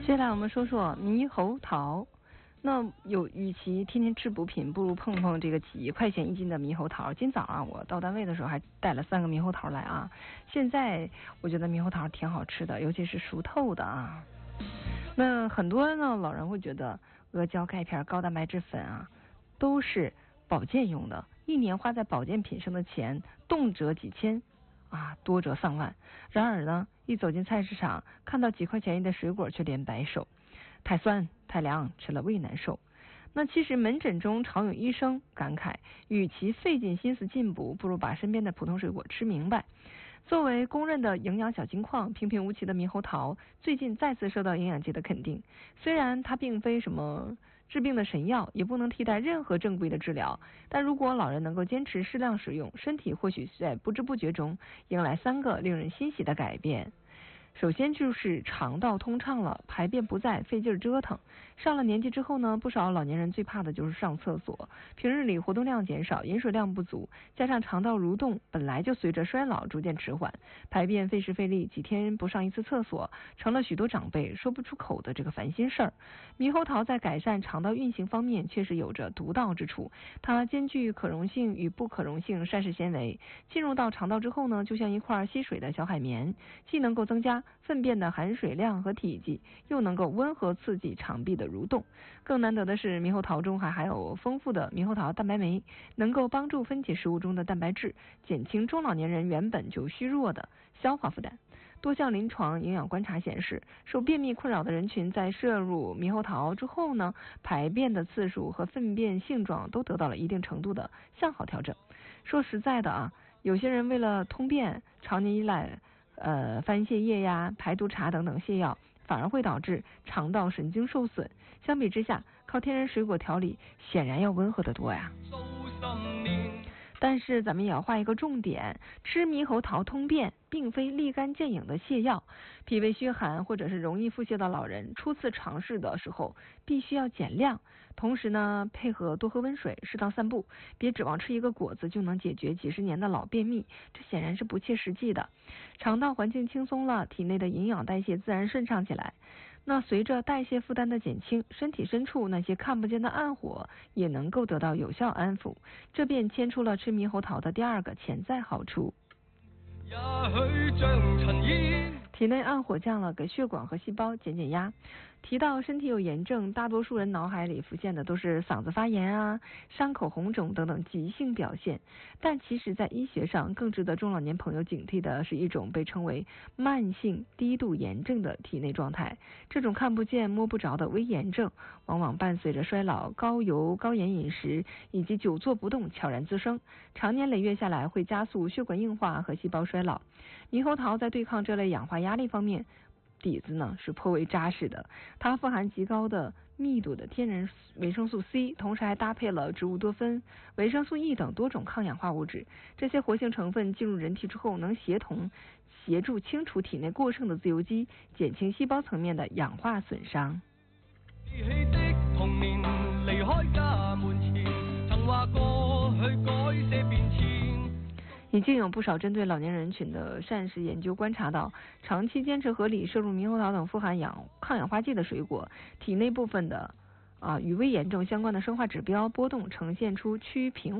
接下来我们说说猕猴桃。那与其天天吃补品，不如碰碰这个几块钱一斤的猕猴桃。今早啊，我到单位的时候还带了3个猕猴桃来啊。现在我觉得猕猴桃挺好吃的，尤其是熟透的啊。那很多呢老人会觉得阿胶钙片、高蛋白质粉啊，都是保健用的，一年花在保健品上的钱动辄几千啊，多则上万。然而呢，一走进菜市场，看到几块钱一的水果却连摆手，太酸太凉，吃了胃难受。那其实门诊中常有医生感慨，与其费尽心思进补，不如把身边的普通水果吃明白。作为公认的营养小金矿，平平无奇的猕猴桃最近再次受到营养界的肯定。虽然它并非什么治病的神药，也不能替代任何正规的治疗，但如果老人能够坚持适量使用，身体或许在不知不觉中迎来3个令人欣喜的改变。首先就是肠道通畅了，排便不再费劲折腾。上了年纪之后呢，不少老年人最怕的就是上厕所，平日里活动量减少，饮水量不足，加上肠道蠕动本来就随着衰老逐渐迟缓，排便费时费力，几天不上一次厕所，成了许多长辈说不出口的这个烦心事儿。猕猴桃在改善肠道运行方面确实有着独到之处，它兼具可溶性与不可溶性膳食纤维，进入到肠道之后呢，就像一块吸水的小海绵，既能够增加粪便的含水量和体积，又能够温和刺激肠壁的蠕动。更难得的是，猕猴桃中还含有丰富的猕猴桃蛋白酶，能够帮助分解食物中的蛋白质，减轻中老年人原本就虚弱的消化负担。多项临床营养观察显示，受便秘困扰的人群在摄入猕猴桃之后呢，排便的次数和粪便性状都得到了一定程度的向好调整。说实在的啊，有些人为了通便，常年依赖番泻叶呀、排毒茶等等泻药，反而会导致肠道神经受损。相比之下，靠天然水果调理显然要温和得多呀。但是咱们也要画一个重点，吃猕猴桃通便并非立竿见影的泻药，脾胃虚寒或者是容易腹泻的老人初次尝试的时候必须要减量，同时呢配合多喝温水，适当散步，别指望吃一个果子就能解决几十年的老便秘，这显然是不切实际的。肠道环境轻松了，体内的营养代谢自然顺畅起来，那随着代谢负担的减轻，身体深处那些看不见的暗火也能够得到有效安抚，这便牵出了吃猕猴桃的第2个潜在好处。体内暗火降了，给血管和细胞减减压。提到身体有炎症，大多数人脑海里浮现的都是嗓子发炎啊、伤口红肿等等急性表现，但其实在医学上更值得中老年朋友警惕的是一种被称为慢性低度炎症的体内状态。这种看不见摸不着的微炎症往往伴随着衰老、高油高盐饮食以及久坐不动悄然滋生，长年累月下来会加速血管硬化和细胞衰老。猕猴桃在对抗这类氧化压力方面底子呢是颇为扎实的，它富含极高的密度的天然维生素 C， 同时还搭配了植物多酚、维生素 E 等多种抗氧化物质。这些活性成分进入人体之后，能协助清除体内过剩的自由基，减轻细胞层面的氧化损伤。已经有不少针对老年人群的膳食研究观察到，长期坚持合理摄入猕猴桃等富含抗氧化剂的水果，体内部分的与微炎症相关的生化指标波动呈现出趋平